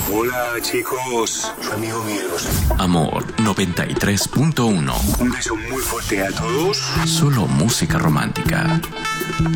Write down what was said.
Hola, chicos. Su amigo Miguel Bosé. Amor 93.1. Un beso muy fuerte a todos. Solo música romántica.